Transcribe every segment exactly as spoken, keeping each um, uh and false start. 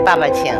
爸爸请。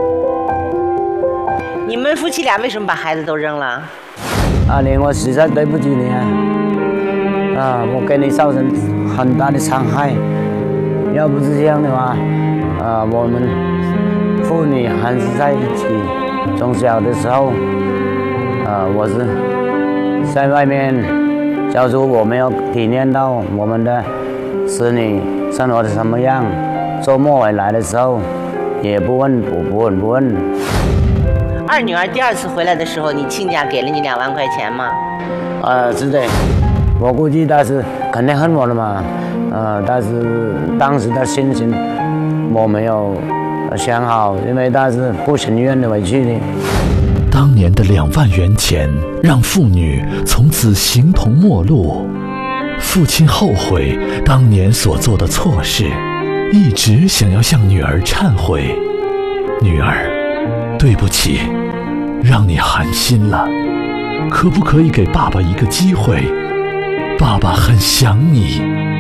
你们夫妻俩为什么把孩子都扔了？ 阿莲，我实在对不起你啊！啊，我给你造成很大的伤害。要不是这样的话，啊，我们父女还是在一起。从小的时候，啊，我是在外面，假如我没有体验到我们的子女生活的什么样，周末回来的时候，也不问不不问不问。 二女儿第二次回来的时候，你亲家给了你两万块钱吗？ 呃，是的，我估计他是肯定恨我的嘛，呃，但是当时的心情我没有想好，因为他是不情愿的回去的。 当年的两万元钱让父女从此形同陌路，父亲后悔当年所做的错事，一直想要向女儿忏悔。女儿，对不起，让你寒心了，可不可以给爸爸一个机会？爸爸很想你。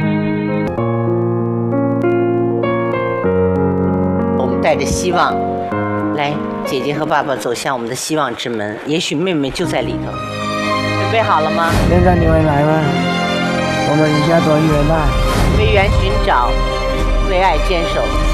我们带着希望，来，姐姐和爸爸走向我们的希望之门，也许妹妹就在里头。准备好了吗？ 现在你会来吗？我们一家团圆吧。 为缘寻找，为爱坚守。